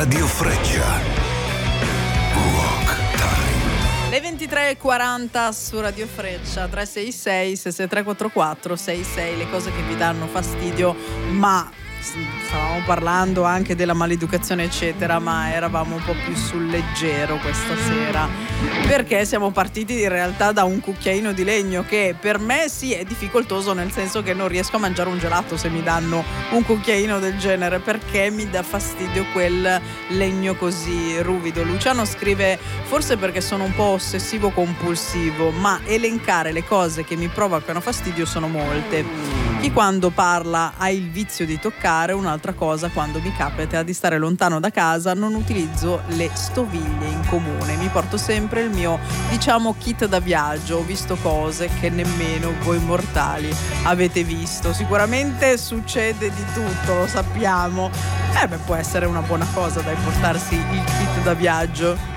Radio Freccia. Rock Time. Le 23:40 su Radio Freccia, 366 6344 66, le cose che vi danno fastidio, ma stavamo parlando anche della maleducazione eccetera, ma eravamo un po' più sul leggero questa sera, perché siamo partiti in realtà da un cucchiaino di legno che per me sì è difficoltoso, nel senso che non riesco a mangiare un gelato se mi danno un cucchiaino del genere, perché mi dà fastidio quel legno così ruvido. Luciano scrive: forse perché sono un po' ossessivo compulsivo, ma elencare le cose che mi provocano fastidio sono molte. Chi quando parla ha il vizio di toccare, un'altra cosa quando mi capita di stare lontano da casa non utilizzo le stoviglie in comune, mi porto sempre il mio, diciamo, kit da viaggio. Ho visto cose che nemmeno voi mortali avete visto. Sicuramente succede di tutto, lo sappiamo. Può essere una buona cosa, dai, portarsi il kit da viaggio.